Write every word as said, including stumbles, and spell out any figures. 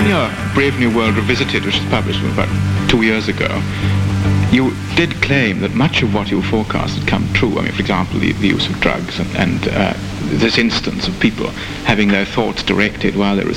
your Brave New World Revisited, which was published about two years ago, you did claim that much of what you forecast had come true. I mean, for example, the, the use of drugs and, and uh, this instance of people having their thoughts directed while they were